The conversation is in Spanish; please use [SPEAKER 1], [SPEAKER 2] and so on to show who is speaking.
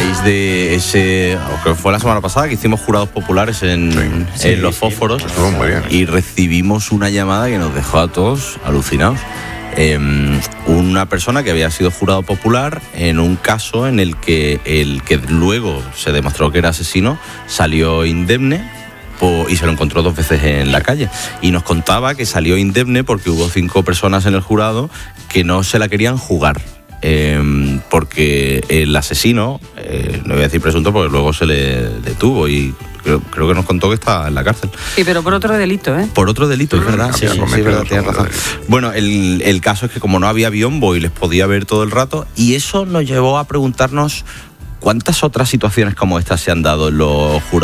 [SPEAKER 1] raíz de ese, o que fue la semana pasada, que hicimos jurados populares en Los Fósforos,
[SPEAKER 2] muy bien.
[SPEAKER 1] y recibimos una llamada que nos dejó a todos alucinados. Una persona que había sido jurado popular en un caso en el que luego se demostró que era asesino salió indemne y se lo encontró 2 veces en la calle, y nos contaba que salió indemne porque hubo 5 personas en el jurado que no se la querían jugar, porque el asesino, no voy a decir presunto porque luego se le detuvo y creo que nos contó que está en la cárcel.
[SPEAKER 3] Sí, pero por otro delito, ¿eh?
[SPEAKER 1] Por otro delito, es verdad. Sí, verdad, tienes razón. Bueno, el caso es que como no había biombo y les podía ver todo el rato, y eso nos llevó a preguntarnos cuántas otras situaciones como estas se han dado en los jurados